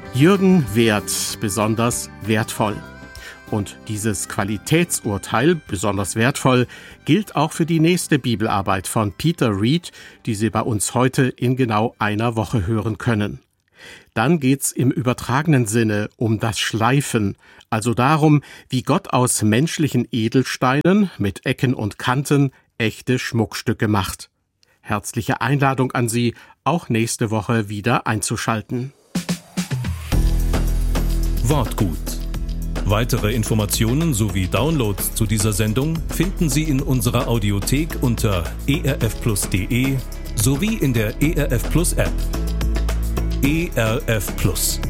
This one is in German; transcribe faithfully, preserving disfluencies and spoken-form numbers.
Jürgen Werth, besonders wertvoll. Und dieses Qualitätsurteil, besonders wertvoll, gilt auch für die nächste Bibelarbeit von Peter Reed, die Sie bei uns heute in genau einer Woche hören können. Dann geht's im übertragenen Sinne um das Schleifen, also darum, wie Gott aus menschlichen Edelsteinen mit Ecken und Kanten echte Schmuckstücke macht. Herzliche Einladung an Sie, auch nächste Woche wieder einzuschalten. Wortgut. Weitere Informationen sowie Downloads zu dieser Sendung finden Sie in unserer Audiothek unter e r f plus punkt d e sowie in der E R F Plus App. E R F Plus.